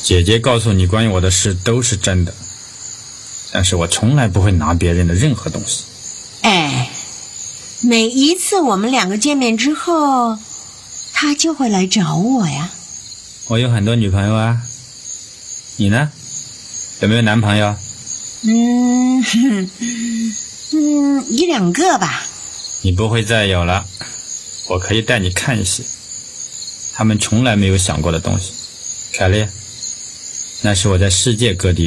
姐姐告诉你关于我的事都是真的，但是我从来不会拿别人的任何东西。 哎，每一次我们两个见面之后，他就会来找我呀。 我有很多女朋友啊，你呢？有没有男朋友？ 一两个吧。 你不会再有了，我可以带你看一些他们从来没有想过的东西。凯莉，那是我在世界各地